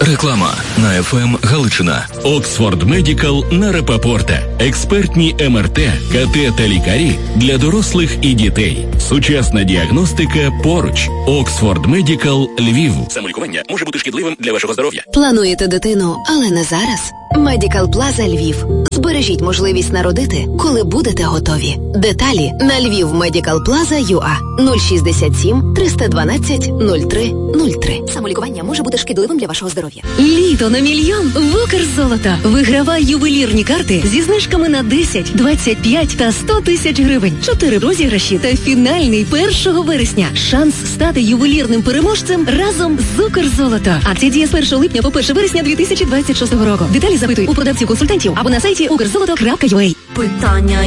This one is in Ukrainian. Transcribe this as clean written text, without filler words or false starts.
Реклама на ФМ Галичина. Оксфорд Медикал на Рапопорта. Експертні МРТ, КТ та лікарі для дорослих і дітей. Сучасна діагностика поруч. Оксфорд Медикал Львів. Самолікування може бути шкідливим для вашого здоров'я. Плануєте дитину, але не зараз? Медикал Плаза Львів. Збережіть можливість народити, коли будете готові. Деталі на lvivmedicalplaza.ua 067 312 03 03. Самолікування може бути шкідливим для вашого здоров'я. Літо на мільйон в Укрзолото. Вигравай ювелірні карти зі знижками на 10, 25 та 100 тисяч гривень. 4 розіграші та фінальний 1 вересня. Шанс стати ювелірним переможцем разом з Укрзолото. Акція діє з 1 липня по 1 вересня 2026 року. Деталі запитуй у продавців-консультантів або на сайті ukrzoloto.ua. Питання